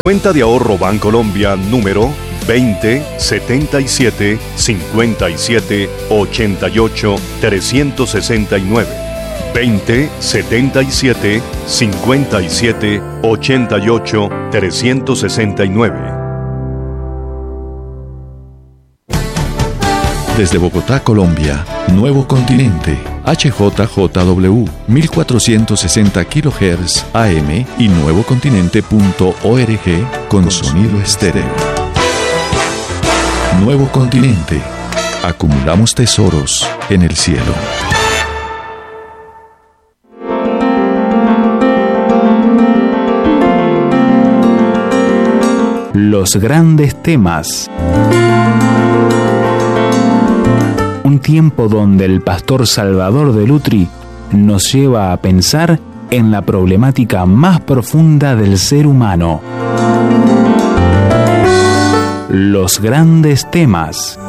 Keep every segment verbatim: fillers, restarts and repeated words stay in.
Cuenta de ahorro Bancolombia número veinte setenta y siete cincuenta y siete ochenta y ocho trescientos sesenta y nueve. veinte setenta y siete cincuenta y siete ochenta y ocho trescientos sesenta y nueve. Desde Bogotá, Colombia, Nuevo Continente, H J J W, mil cuatrocientos sesenta kilohertz A M y nuevocontinente punto org con sonido estéreo. Nuevo Continente. Acumulamos tesoros en el cielo. Los grandes temas. Un tiempo donde el pastor Salvador de Lutri nos lleva a pensar en la problemática más profunda del ser humano. Los grandes temas.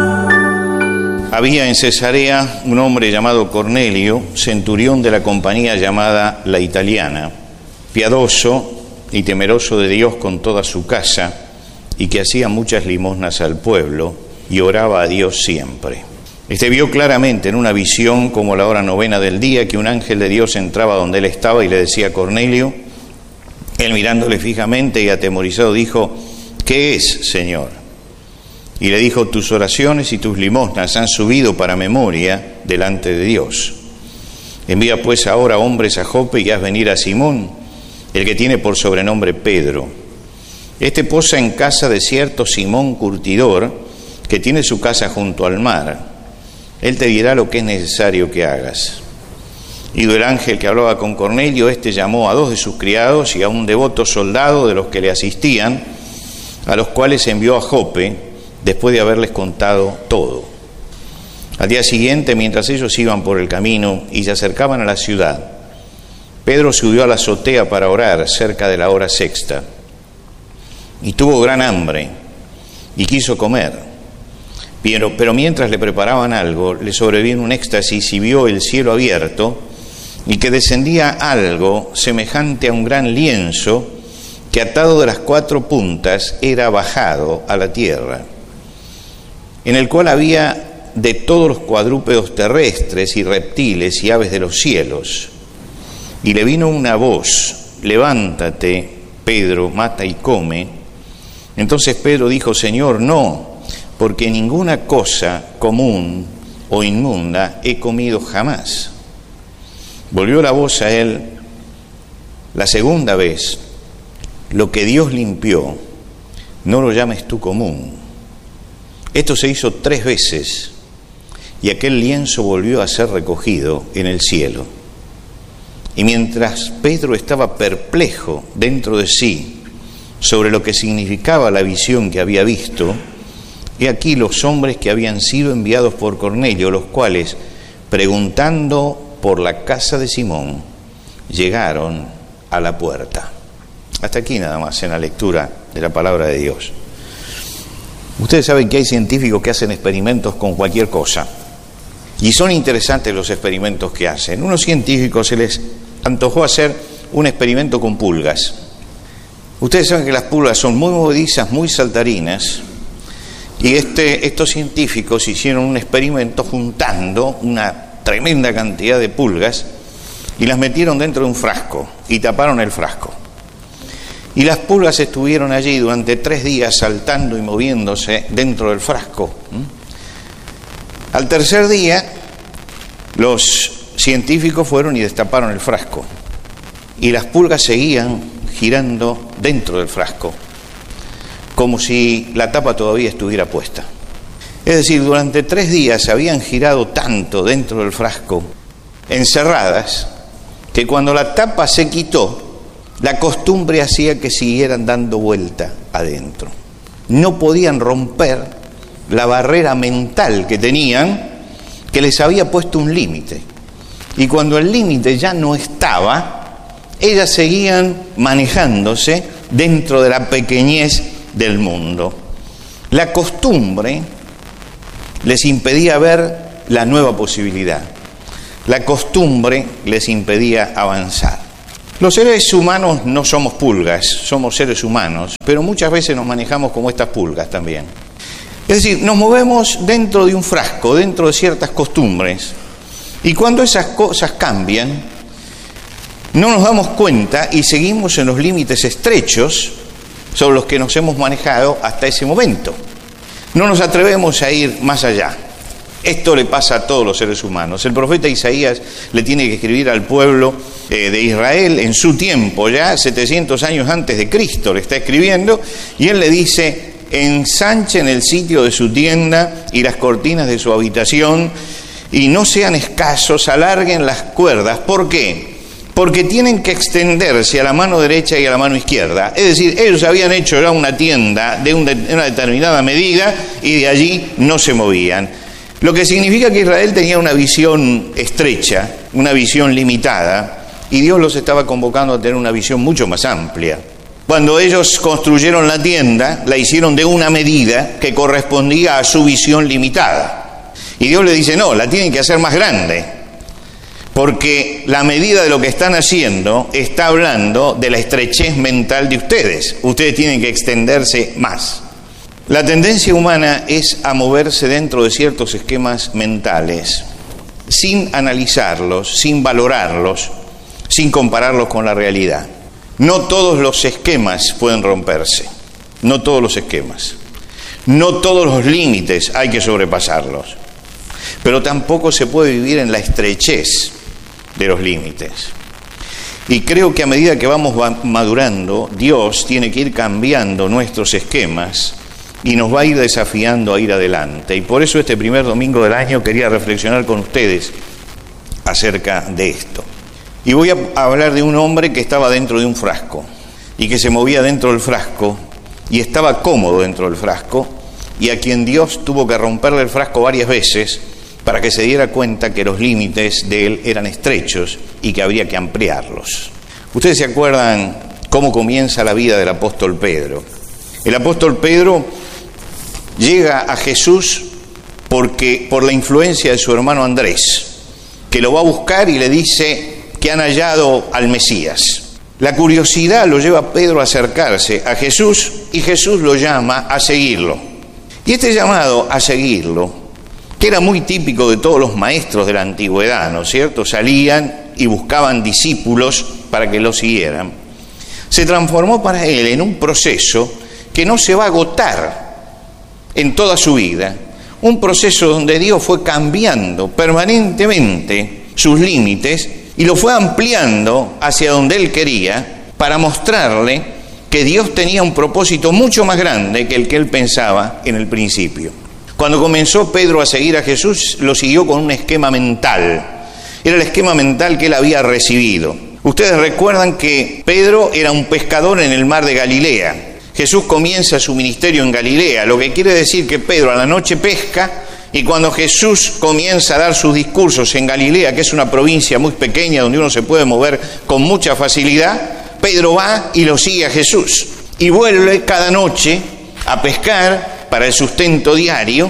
Había en Cesarea un hombre llamado Cornelio, centurión de la compañía llamada La Italiana, piadoso y temeroso de Dios con toda su casa, y que hacía muchas limosnas al pueblo y oraba a Dios siempre. Este vio claramente en una visión, como a la hora novena del día, que un ángel de Dios entraba donde él estaba y le decía a Cornelio. Él, mirándole fijamente y atemorizado, dijo: ¿qué es, Señor? Y le dijo: tus oraciones y tus limosnas han subido para memoria delante de Dios. Envía pues ahora hombres a Jope y haz venir a Simón, el que tiene por sobrenombre Pedro. Este posa en casa de cierto Simón curtidor, que tiene su casa junto al mar. Él te dirá lo que es necesario que hagas. Ido el ángel que hablaba con Cornelio, éste llamó a dos de sus criados y a un devoto soldado de los que le asistían, a los cuales envió a Jope, después de haberles contado todo. Al día siguiente, mientras ellos iban por el camino y se acercaban a la ciudad, Pedro subió a la azotea para orar cerca de la hora sexta, y tuvo gran hambre, y quiso comer. Pero, pero mientras le preparaban algo, le sobrevino un éxtasis y vio el cielo abierto, y que descendía algo semejante a un gran lienzo, que atado de las cuatro puntas era bajado a la tierra, en el cual había de todos los cuadrúpedos terrestres y reptiles y aves de los cielos. Y le vino una voz: levántate, Pedro, mata y come. Entonces Pedro dijo: Señor, no, porque ninguna cosa común o inmunda he comido jamás. Volvió la voz a él la segunda vez: lo que Dios limpió, no lo llames tú común. Esto se hizo tres veces, y aquel lienzo volvió a ser recogido en el cielo. Y mientras Pedro estaba perplejo dentro de sí sobre lo que significaba la visión que había visto, he aquí los hombres que habían sido enviados por Cornelio, los cuales, preguntando por la casa de Simón, llegaron a la puerta. Hasta aquí nada más en la lectura de la palabra de Dios. Ustedes saben que hay científicos que hacen experimentos con cualquier cosa, y son interesantes los experimentos que hacen. Unos científicos se les antojó hacer un experimento con pulgas. Ustedes saben que las pulgas son muy movedizas, muy saltarinas, y este, estos científicos hicieron un experimento juntando una tremenda cantidad de pulgas y las metieron dentro de un frasco y taparon el frasco. Y las pulgas estuvieron allí durante tres días saltando y moviéndose dentro del frasco. Al tercer día, los científicos fueron y destaparon el frasco, y las pulgas seguían girando dentro del frasco, como si la tapa todavía estuviera puesta. Es decir, durante tres días habían girado tanto dentro del frasco, encerradas, que cuando la tapa se quitó, la costumbre hacía que siguieran dando vuelta adentro. No podían romper la barrera mental que tenían, que les había puesto un límite. Y cuando el límite ya no estaba, ellas seguían manejándose dentro de la pequeñez del mundo. La costumbre les impedía ver la nueva posibilidad. La costumbre les impedía avanzar. Los seres humanos no somos pulgas, somos seres humanos, pero muchas veces nos manejamos como estas pulgas también. Es decir, nos movemos dentro de un frasco, dentro de ciertas costumbres, y cuando esas cosas cambian, no nos damos cuenta y seguimos en los límites estrechos sobre los que nos hemos manejado hasta ese momento. No nos atrevemos a ir más allá. Esto le pasa a todos los seres humanos. El profeta Isaías le tiene que escribir al pueblo eh, de Israel en su tiempo, ya setecientos años antes de Cristo, le está escribiendo, y él le dice: ensanchen el sitio de su tienda y las cortinas de su habitación, y no sean escasos, alarguen las cuerdas. ¿Por qué? Porque tienen que extenderse a la mano derecha y a la mano izquierda. Es decir, ellos habían hecho ya una tienda de una determinada medida y de allí no se movían. Lo que significa que Israel tenía una visión estrecha, una visión limitada, y Dios los estaba convocando a tener una visión mucho más amplia. Cuando ellos construyeron la tienda, la hicieron de una medida que correspondía a su visión limitada. Y Dios le dice: no, la tienen que hacer más grande, porque la medida de lo que están haciendo está hablando de la estrechez mental de ustedes. Ustedes tienen que extenderse más. La tendencia humana es a moverse dentro de ciertos esquemas mentales, sin analizarlos, sin valorarlos, sin compararlos con la realidad. No todos los esquemas pueden romperse, no todos los esquemas, no todos los límites hay que sobrepasarlos, pero tampoco se puede vivir en la estrechez de los límites. Y creo que a medida que vamos madurando, Dios tiene que ir cambiando nuestros esquemas y nos va a ir desafiando a ir adelante. Y por eso este primer domingo del año quería reflexionar con ustedes acerca de esto. Y voy a hablar de un hombre que estaba dentro de un frasco y que se movía dentro del frasco y estaba cómodo dentro del frasco, y a quien Dios tuvo que romperle el frasco varias veces para que se diera cuenta que los límites de él eran estrechos y que habría que ampliarlos. Ustedes se acuerdan cómo comienza la vida del apóstol Pedro. El apóstol Pedro llega a Jesús porque por la influencia de su hermano Andrés, que lo va a buscar y le dice que han hallado al Mesías. La curiosidad lo lleva a Pedro a acercarse a Jesús y Jesús lo llama a seguirlo. Y este llamado a seguirlo, que era muy típico de todos los maestros de la antigüedad, ¿no es cierto? Salían y buscaban discípulos para que lo siguieran. Se transformó para él en un proceso que no se va a agotar en toda su vida, un proceso donde Dios fue cambiando permanentemente sus límites y lo fue ampliando hacia donde él quería, para mostrarle que Dios tenía un propósito mucho más grande que el que él pensaba en el principio. Cuando comenzó Pedro a seguir a Jesús, lo siguió con un esquema mental. Era el esquema mental que él había recibido. Ustedes recuerdan que Pedro era un pescador en el mar de Galilea. Jesús comienza su ministerio en Galilea, lo que quiere decir que Pedro a la noche pesca, y cuando Jesús comienza a dar sus discursos en Galilea, que es una provincia muy pequeña donde uno se puede mover con mucha facilidad, Pedro va y lo sigue a Jesús. Y vuelve cada noche a pescar para el sustento diario,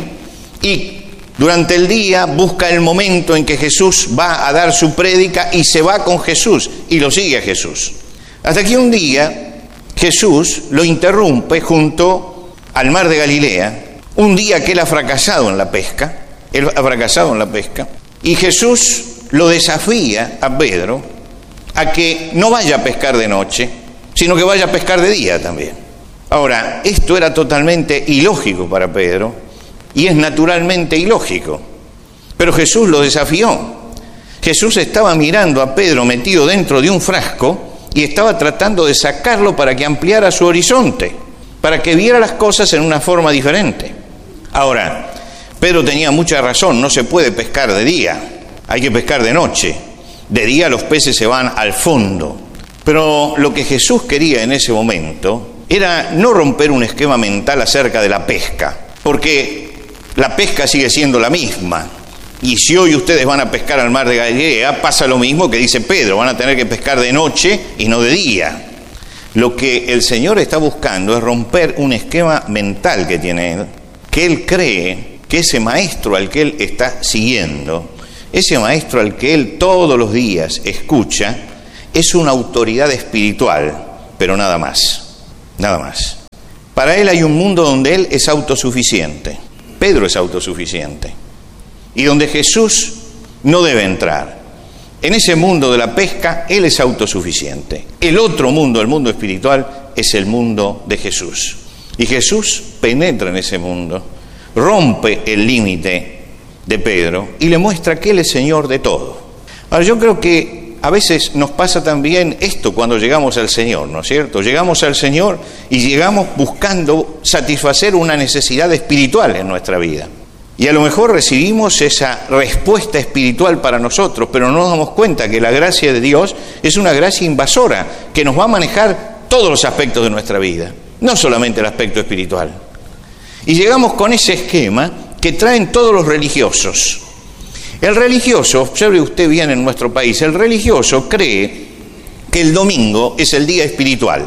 y durante el día busca el momento en que Jesús va a dar su prédica y se va con Jesús y lo sigue a Jesús. Hasta que un día Jesús lo interrumpe junto al mar de Galilea, un día que él ha fracasado en la pesca, él ha fracasado en la pesca, y Jesús lo desafía a Pedro a que no vaya a pescar de noche, sino que vaya a pescar de día también. Ahora, esto era totalmente ilógico para Pedro, y es naturalmente ilógico, pero Jesús lo desafió. Jesús estaba mirando a Pedro metido dentro de un frasco y estaba tratando de sacarlo para que ampliara su horizonte, para que viera las cosas en una forma diferente. Ahora, Pedro tenía mucha razón, no se puede pescar de día, hay que pescar de noche. De día los peces se van al fondo. Pero lo que Jesús quería en ese momento era no romper un esquema mental acerca de la pesca, porque la pesca sigue siendo la misma. Y si hoy ustedes van a pescar al mar de Galilea, pasa lo mismo que dice Pedro, van a tener que pescar de noche y no de día. Lo que el Señor está buscando es romper un esquema mental que tiene él, que él cree que ese maestro al que él está siguiendo, ese maestro al que él todos los días escucha, es una autoridad espiritual, pero nada más, nada más. Para él hay un mundo donde él es autosuficiente. Pedro es autosuficiente. Y donde Jesús no debe entrar. En ese mundo de la pesca, él es autosuficiente. El otro mundo, el mundo espiritual, es el mundo de Jesús. Y Jesús penetra en ese mundo, rompe el límite de Pedro y le muestra que él es Señor de todo. Ahora, yo creo que a veces nos pasa también esto cuando llegamos al Señor, ¿no es cierto? Llegamos al Señor y llegamos buscando satisfacer una necesidad espiritual en nuestra vida. Y a lo mejor recibimos esa respuesta espiritual para nosotros, pero no nos damos cuenta que la gracia de Dios es una gracia invasora que nos va a manejar todos los aspectos de nuestra vida, no solamente el aspecto espiritual. Y llegamos con ese esquema que traen todos los religiosos. El religioso, observe usted bien en nuestro país, el religioso cree que el domingo es el día espiritual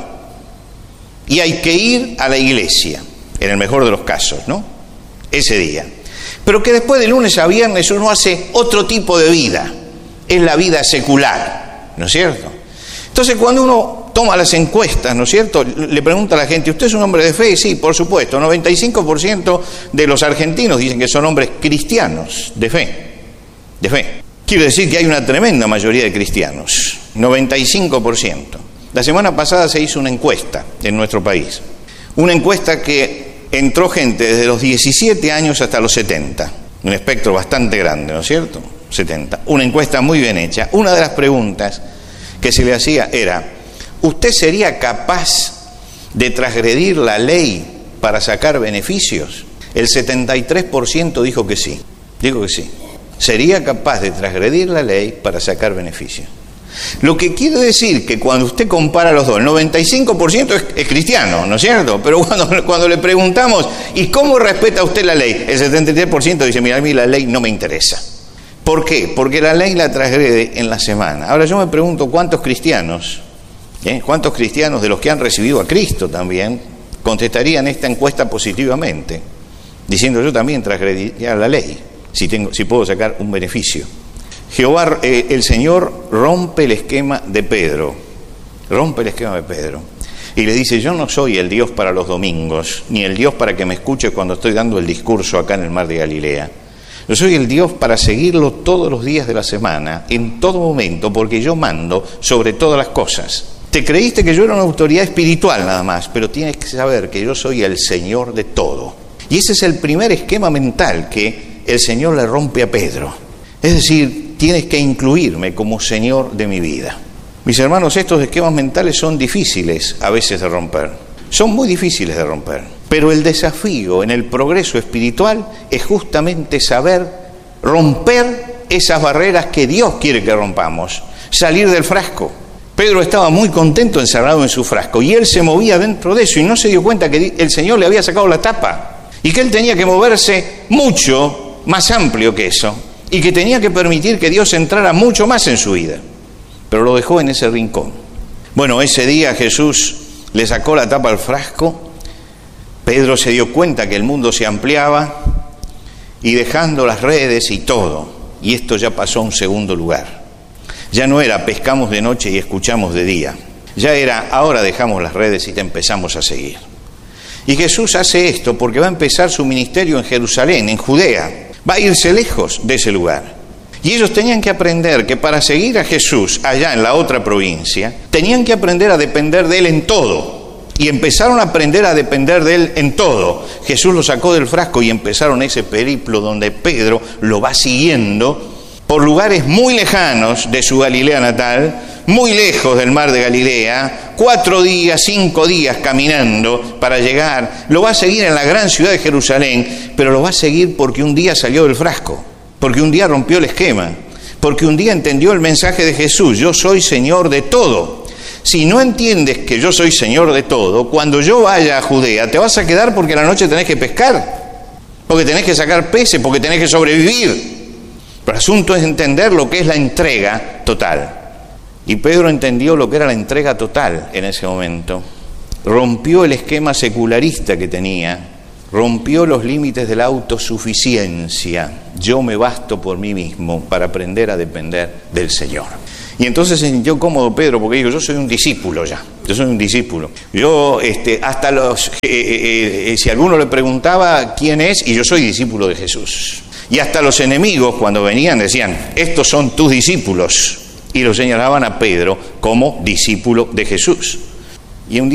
y hay que ir a la iglesia, en el mejor de los casos, ¿no? Ese día. Pero que después de lunes a viernes uno hace otro tipo de vida, es la vida secular, ¿no es cierto? Entonces cuando uno toma las encuestas, ¿no es cierto?, le pregunta a la gente, ¿usted es un hombre de fe? Sí, por supuesto, noventa y cinco por ciento de los argentinos dicen que son hombres cristianos, de fe. De fe. Quiere decir que hay una tremenda mayoría de cristianos, noventa y cinco por ciento. La semana pasada se hizo una encuesta en nuestro país, una encuesta que entró gente desde los diecisiete años hasta los setenta, un espectro bastante grande, ¿no es cierto? setenta. Una encuesta muy bien hecha. Una de las preguntas que se le hacía era, ¿usted sería capaz de transgredir la ley para sacar beneficios? El setenta y tres por ciento dijo que sí, dijo que sí. Sería capaz de transgredir la ley para sacar beneficios. Lo que quiere decir que cuando usted compara los dos, el noventa y cinco por ciento es, es cristiano, ¿no es cierto? Pero cuando, cuando le preguntamos, ¿y cómo respeta usted la ley? El setenta y tres por ciento dice, mira, a mí la ley no me interesa. ¿Por qué? Porque la ley la transgrede en la semana. Ahora yo me pregunto, ¿cuántos cristianos, ¿eh? cuántos cristianos de los que han recibido a Cristo también, contestarían esta encuesta positivamente? Diciendo, yo también transgrediría la ley. Si, tengo, si puedo sacar un beneficio. Jehová, eh, el Señor rompe el esquema de Pedro, rompe el esquema de Pedro, y le dice, yo no soy el Dios para los domingos, ni el Dios para que me escuche cuando estoy dando el discurso acá en el mar de Galilea. Yo soy el Dios para seguirlo todos los días de la semana, en todo momento, porque yo mando sobre todas las cosas. Te creíste que yo era una autoridad espiritual nada más, pero tienes que saber que yo soy el Señor de todo. Y ese es el primer esquema mental que el Señor le rompe a Pedro. Es decir, tienes que incluirme como Señor de mi vida. Mis hermanos, estos esquemas mentales son difíciles a veces de romper. Son muy difíciles de romper. Pero el desafío en el progreso espiritual es justamente saber romper esas barreras que Dios quiere que rompamos. Salir del frasco. Pedro estaba muy contento encerrado en su frasco y él se movía dentro de eso y no se dio cuenta que el Señor le había sacado la tapa y que él tenía que moverse mucho más amplio que eso, y que tenía que permitir que Dios entrara mucho más en su vida, pero lo dejó en ese rincón. Bueno, ese día Jesús le sacó la tapa al frasco, Pedro se dio cuenta que el mundo se ampliaba, y dejando las redes y todo, y esto ya pasó a un segundo lugar. Ya no era pescamos de noche y escuchamos de día, ya era ahora dejamos las redes y te empezamos a seguir. Y Jesús hace esto porque va a empezar su ministerio en Jerusalén, en Judea. Va a irse lejos de ese lugar. Y ellos tenían que aprender que para seguir a Jesús allá en la otra provincia, tenían que aprender a depender de Él en todo. Y empezaron a aprender a depender de Él en todo. Jesús lo sacó del frasco y empezaron ese periplo donde Pedro lo va siguiendo por lugares muy lejanos de su Galilea natal, muy lejos del mar de Galilea, cuatro días, cinco días caminando para llegar. Lo va a seguir en la gran ciudad de Jerusalén, pero lo va a seguir porque un día salió del frasco, porque un día rompió el esquema, porque un día entendió el mensaje de Jesús, yo soy Señor de todo. Si no entiendes que yo soy Señor de todo, cuando yo vaya a Judea, te vas a quedar porque a la noche tenés que pescar, porque tenés que sacar peces, porque tenés que sobrevivir. Pero el asunto es entender lo que es la entrega total. Y Pedro entendió lo que era la entrega total en ese momento. Rompió el esquema secularista que tenía, rompió los límites de la autosuficiencia. Yo me basto por mí mismo para aprender a depender del Señor. Y entonces se sintió cómodo Pedro, porque dijo, yo soy un discípulo ya, yo soy un discípulo. Yo, este, hasta los, eh, eh, eh, si alguno le preguntaba quién es, y yo soy discípulo de Jesús. Y hasta los enemigos cuando venían decían, estos son tus discípulos. Y lo señalaban a Pedro como discípulo de Jesús. Y un día